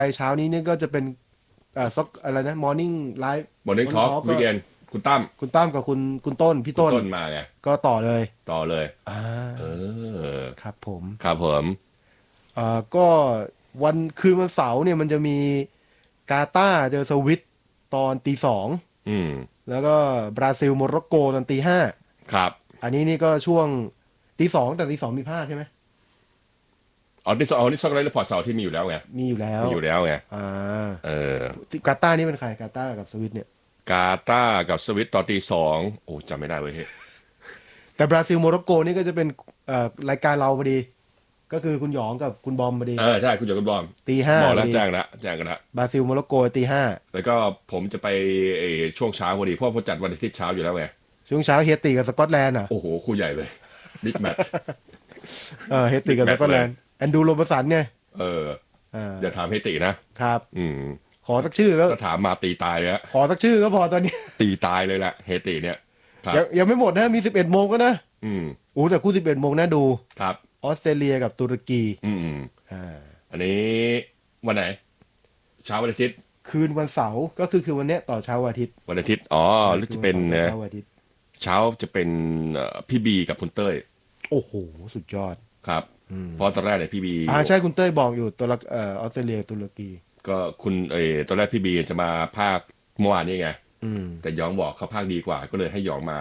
เช้านี้นี่ก็จะเป็นซ็อกอะไรนะมอร์นิ่งไลฟ์ Morning มอร์นิ่ง Talk ทอล์กก็วีคเอนคุณตั้มคุณตั้มกับคุณต้นพี่คุณต้นต้นมาไงก็ต่อเลยต่อเลยอ่าเออครับผมครับผมก็วันคืนวันเสาร์เนี่ยมันจะมีกาตาร์เจอสวิตตอนตี 2 อืมแล้วก็บราซิลโมร็อกโกตอนตี 5 ครับอันนี้นี่ก็ช่วงตี 2แต่ตี 2มีภาคใช่ไหมนี่ซ็อกไลท์รีพอร์ตเสาร์ที่มีอยู่แล้วไงมีอยู่แล้วมีอยู่แล้วไงอ่าเออกาตาร์นี่เป็นใครกาตาร์กับสวิตเนี่ยกาตาร์กับสวิตตอนตี 2โอ้จำไม่ได้เว้ยเฮ้ยแต่บราซิลโมร็อกโกนี่ก็จะเป็นรายการเราพอดีก็คือคุณหยองกับคุณบอมพอดีใช่คุณจอคุณบอมตี 5 บอกพอดีแล้วแจ้งแล้วแจ้งกันแล้วบราซิลโมร็อกโกตี 5 แล้วก็ผมจะไปช่วงเช้าพอดีเพราะผมจัดวันอาทิตย์เช้าอยู่แล้วไงช่วงเช้าเฮติกับสกอตแลนด์อ่ะโอ้โหคู่ใหญ่เลยบิ๊กแมตช์เฮติกับสกอตแลนด์แอนดูโรบสันเนี่ยเอออ่าอย่าถามเฮตินะครับอืมขอสักชื่อก็ถ้าถามมาตีตายแล้วขอสักชื่อก็พอตอนนี้ตีตายเลยแหละเฮติเนี่ยครับยังไม่หมดนะมี11 โมงก็นะอืมแต่คู่11 โมงน่าดูครับออสเตรเลียกับตุรกีอืมอ่าอันนี้วันไหนเช้าวันอาทิตย์คืนวันเสาร์ก็คือวันเนี้ยต่อเช้าวันอาทิตย์วันอาทิตย์หรือคืนจะเป็นวันเสาร์ต่อเช้าวันอาทิตย์เช้าจะเป็นพี่บีกับคุณเต้ยโอ้โหสุดยอดครับเพราะตอนแรกเนี่ยพี่บีใช่คุณเต้ยบอกอยู่ตัวละออสเตรเลียตุรกีก็คุณตอนแรกพี่บีจะมาภาคเมื่อวานนี่ไงอืมแต่หยองบอกเขาภาคดีกว่าก็เลยให้หยองมา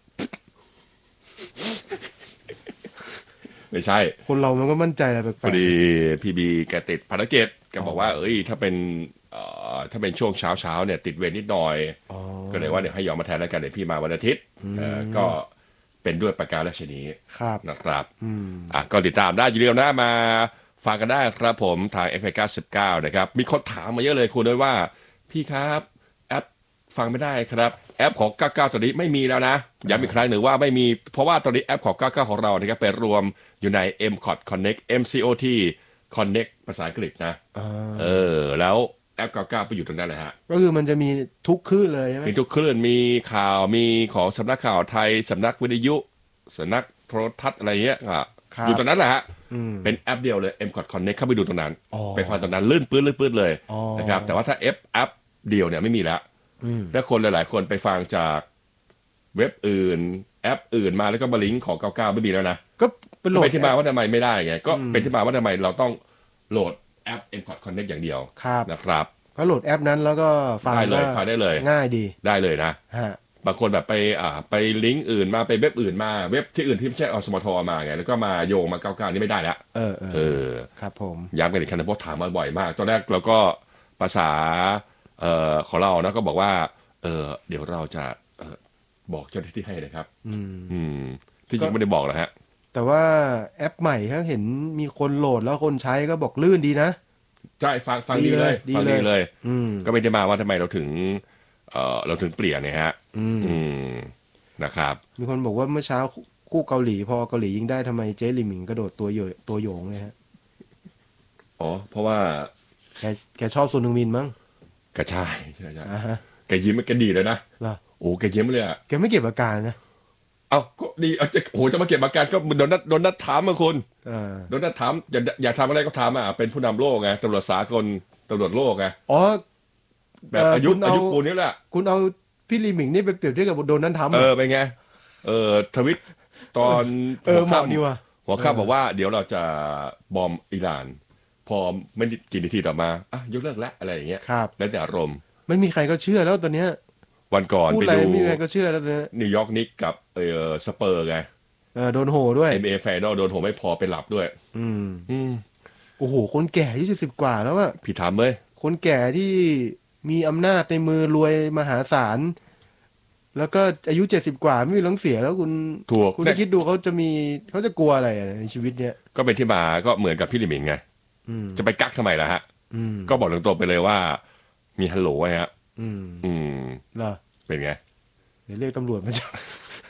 ไม่ใช่คนเรามันก็มั่นใจอะไรแปพอลกดีพี่บีแกติดภารกิจแกบอกว่าถ้าเป็นช่วงเช้าเนี่ยติดเวรนิดหน่อยๆก็เลยว่าเดี๋ยวให้หยองมาแทนแล้วกันเดี๋ยวพี่มาวันอาทิตย์ก็เป็นด้วยประการราชนีครับนะครับก็ติดตามได้อย่าลืมนะมาฟังกันได้ครับผมทาง FM 99นะครับมีคนถามมาเยอะเลยคุณด้วยว่าพี่ครับแอปฟังไม่ได้ครับแอปของ99ตัวนี้ไม่มีแล้วนะย้ำอีกครั้งหนึ่งว่าไม่มีเพราะว่าตอนนี้แอปของ99ของเรานะครับไปรวมอยู่ใน MCOT Connect MCOT Connect ภาษาอังกฤษนะแล้วแอป99ไปอยู่ตรงนั้นเลยฮะก็คือมันจะมีทุกคลื่นเลยใช่ไหมมีทุกคลื่นมีข่าวมีของสำนักข่าวไทยสำนักวิทยุสำนักโทรทัศน์อะไรเงี้ยอยู่ตรงนั้นแหละฮะเป็นแอปเดียวเลย MCOT Connect เข้าไปดูตรงนั้นไปฟังตรงนั้นลื่นปื้ดเลยนะครับแต่ว่าถ้าแอปเดียวเนี่ยไม่มีแล้วถ้าคนหลายๆคนไปฟังจากเว็บอื่นแอปอื่นมาแล้วก็มาลิงก์ของ99ไม่มีแล้วนะก็เป็นโหลดเป็นที่มาว่าทำไมไม่ได้ไงก็เป็นที่มาว่าทำไมเราต้องโหลดแอป MCOT Connect อย่างเดียวนะครับก็โหลดแอปนั้นแล้วก็ฟังได้เลยฟังได้เลยง่ายดีได้เลยนะฮะบางคนแบบไปลิงก์อื่นมาไปเว็บอื่นมาเว็บที่อื่นที่ไม่ใช่อสมทมาไงแล้วก็มาโยงมา99นี่ไม่ได้แล้วครับผมย้ำกันอีกครั้งนะเพราะถามมาบ่อยมากตอนแรกเราก็ภาษาของเรานะก็บอกว่าเดี๋ยวเราจะบอกเจ้าหน้าที่ให้นะครับที่จริงไม่ได้บอกหรอกฮะแต่ว่าแอปใหม่ถ้าเห็นมีคนโหลดแล้วคนใช้ก็บอกลื่นดีนะใช่ฟังดีเลยฟังดีเลยก็ไม่ได้มาว่าทำไมเราถึงเปลี่ยนเนี่ยฮะนะครับมีคนบอกว่าเมื่อเช้าคู่เกาหลีพอเกาหลียิงได้ทำไมเจ๊หลิมิงกระโดดตัวโยงเลยฮะเพราะว่าแกชอบซุนฮึงมินมั้งก็ใช่แกยิ้มแกดีเลยนะโอ้แกยิ้มเลยอ่ะแกไม่เก็บอาการนะก็ดีจะมาเก็บอาการก็โดนนัดถามมาคุณโดนนัดถามอยากทำอะไรก็ทำเป็นผู้นำโลกไงตำรวจสากลตำรวจโลกไงแบบอายุปูนนี้แหละคุณเอาพี่ลีหมิงนี่ไปเปรียบเทียบกับโดนนั้นทำเป็นไงทวิตตอนหัวข้ามบอกว่าเดี๋ยวเราจะบอมอิหร่านพอไม่กี่นาทีต่อมายกเลิกแล้วอะไรอย่างเงี้ยแล้วแต่อารมณ์ไม่มีใครก็เชื่อแล้วตอนเนี้ยวันก่อนไปดูไม่มีใครก็เชื่อแล้วเนี่ยนิวยอร์กนิกกับสเปอร์ไงโดนโหด้วย NBA Final โดนโหไม่พอไปหลับด้วยโอ้โหคนแก่ที่70 กว่าแล้วอะพี่ถามเลยคนแก่ที่มีอำนาจในมือรวยมหาศาลแล้วก็อายุ70 กว่าไม่มีหลังเสียแล้วคุณคิดดูเขาจะกลัวอะไรในชีวิตเนี้ยก็เป็นที่มาก็เหมือนกับพี่ลิมิงไงจะไปกักทำไมล่ะฮะก็บอกตรงๆไปเลยว่ามีฮัลโหลไงฮะเหรอเป็นไงเดี๋ยวเรียกตำรวจมาจับ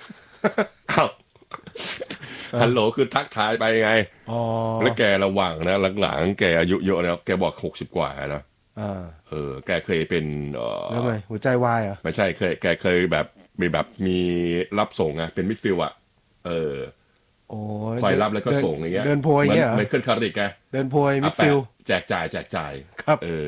ฮัลโหลคือทักทายไปไงแล้วแกระวังนะหลังๆแกอายุเยอะแล้วแกบอก60 กว่าแล้วแกเคยเป็นแล้วไงหัวใจวายอ่ะไม่ใช่แกเคยแบบมีรับส่งไงเป็นมิดฟิลด์โอ้ยคอยรับแล้วก็ส่งอย่างเงี้ยเดินโพยอย่างเงี้ยเหรอเหมือนเคลื่อนคาริกไงเดินโพยมิดแปะฟิลด์แจกจ่ายครับเออ